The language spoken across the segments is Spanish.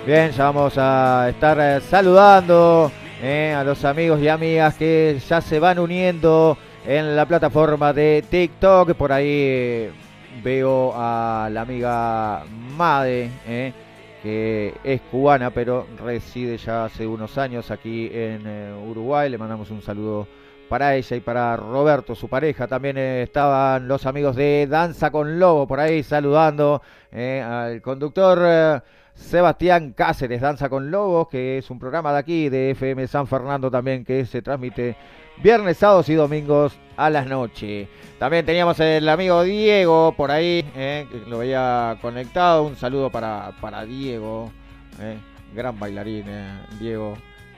Bien, ya vamos a estar saludando a los amigos y amigas que ya se van uniendo en la plataforma de TikTok. Por ahí veo a la amiga Made, que es cubana, pero reside ya hace unos años aquí en Uruguay. Le mandamos un saludo para ella y para Roberto, su pareja. También estaban los amigos de Danza con Lobo por ahí saludando al conductor. Sebastián Cáceres, Danza con Lobos, que es un programa de aquí, de FM San Fernando también, que se transmite viernes, sábados y domingos a las noches. También teníamos el amigo Diego por ahí, que lo veía conectado. Un saludo para Diego, gran bailarín, Diego.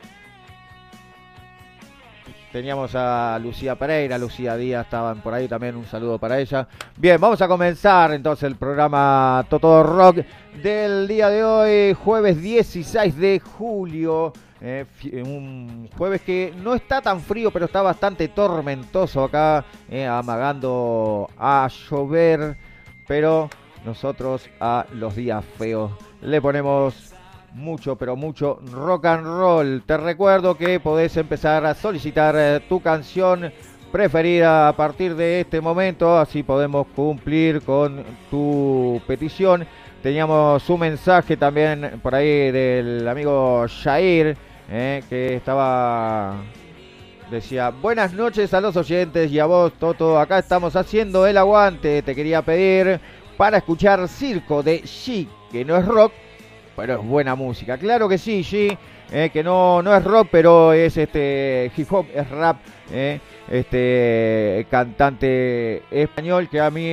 Teníamos a Lucía Pereira, Lucía Díaz, estaban por ahí también, un saludo para ella. Bien, vamos a comenzar entonces el programa Toto Rock del día de hoy, jueves 16 de julio. Un jueves que no está tan frío, pero está bastante tormentoso acá, amagando a llover, pero nosotros a los días feos le ponemos mucho, pero mucho rock and roll. Te recuerdo que podés empezar a solicitar tu canción preferida a partir de este momento, así podemos cumplir con tu petición. Teníamos un mensaje también por ahí del amigo Jair, que decía: buenas noches a los oyentes y a vos, Toto. Acá estamos haciendo el aguante. Te quería pedir para escuchar Circo de Chic, que no es rock, pero es buena música. Claro que sí, G, que no es rock, pero es hip hop, es rap, cantante español que a mí